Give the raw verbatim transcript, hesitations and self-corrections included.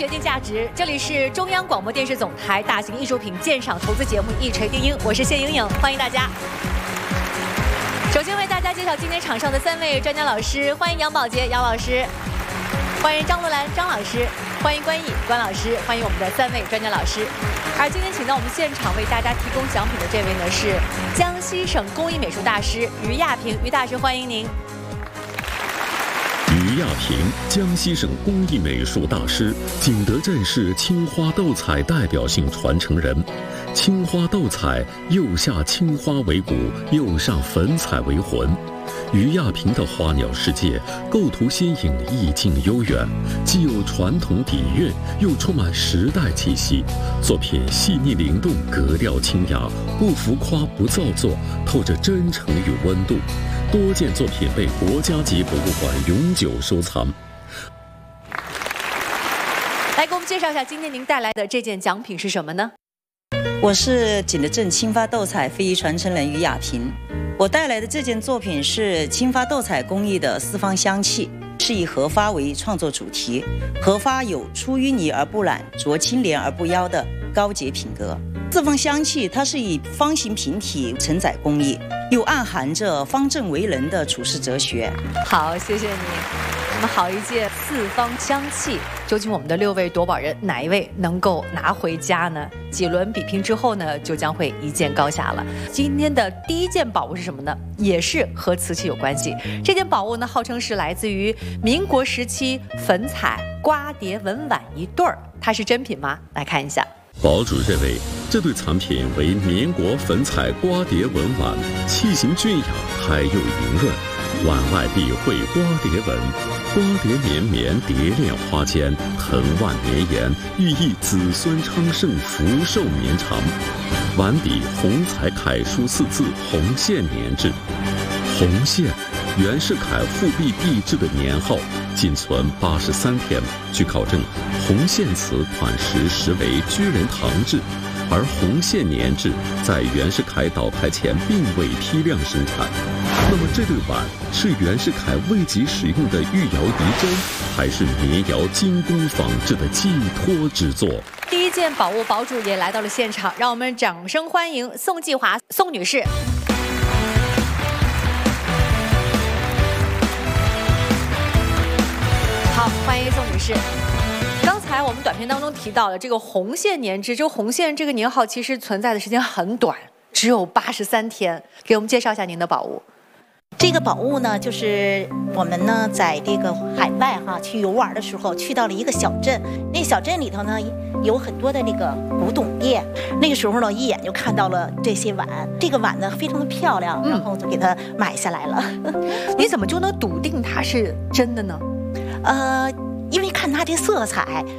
决定价值，这里是中央广播电视总台大型艺术品鉴赏投资节目《一锤定音》，我是谢莹莹，欢迎大家。首先为大家介绍今天场上的三位专家老师，欢迎杨宝杰杨老师，欢迎张罗兰张老师，欢迎关毅关老师，欢迎我们的三位专家老师。而今天请到我们现场为大家提供奖品的这位呢是江西省工艺美术大师于亚平，于大师欢迎您。 于亚平，江西省工艺美术大师，景德镇市青花斗彩代表性传承人。青花斗彩，釉下青花为骨，釉上粉彩为魂。于亚平的花鸟世界构图新颖，意境悠远，既有传统底蕴，又充满时代气息。作品细腻灵动，格调清雅，不浮夸不造作，透着真诚与温度。多件作品被国家级博物馆永久收藏。 来给我们介绍一下今天您带来的这件奖品是什么呢？ 我是景德镇青花斗彩非遗传承人于亚平，我带来的这件作品是青花斗彩工艺的四方香气，是以荷花为创作主题。荷花有出淤泥而不染，着清涟而不妖的高洁品格。四方香气它是以方形平体承载工艺，又暗含着方正为人的处世哲学。 好，谢谢你。那么好一件四方香气，究竟我们的六位夺宝人哪一位能够拿回家呢？几轮比拼之后呢，就将会一见高下了。今天的第一件宝物是什么呢？也是和瓷器有关系。这件宝物呢，号称是来自于民国时期粉彩瓜蝶纹碗一对儿，它是真品吗？来看一下。 宝主认为这对产品为民国粉彩瓜蝶纹碗，器型俊雅，胎釉莹润，碗外壁绘瓜蝶纹，瓜蝶绵绵，蝶恋花间，藤蔓绵延，寓意子孙昌盛，福寿绵长。碗底红彩楷书四字红线粘制，红线袁世凯复辟帝制的年号，仅存八十三天。据考证，红线瓷款式实为居仁堂制，而红线粘制在袁世凯倒台前并未批量生产。那么这对碗是袁世凯未及使用的御窑遗珍，还是民窑精工仿制的寄托之作？ 第一件宝物宝主也来到了现场，让我们掌声欢迎宋继华宋女士。好，欢迎宋女士。刚才我们短片当中提到了这个红线粘制，这个红线这个年号其实存在的时间很短，只有八十三天。给我们介绍一下您的宝物。 这个宝物呢，就是我们呢在这个海外哈去游玩的时候，去到了一个小镇，那小镇里头呢有很多的那个古董店，那个时候呢一眼就看到了这些碗，这个碗呢非常的漂亮，然后就给它买下来了。 嗯、你怎么就能笃定它是真的呢？ 呃。因为看它这色彩，